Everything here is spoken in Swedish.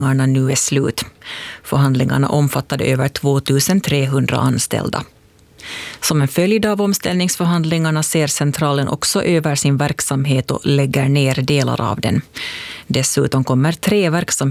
nu är slut. Förhandlingarna omfattade över 2300 anställda. Som en följd av omställningsförhandlingarna ser centralen också över sin verksamhet och lägger ner delar av den. Dessutom kommer 3 verksamheter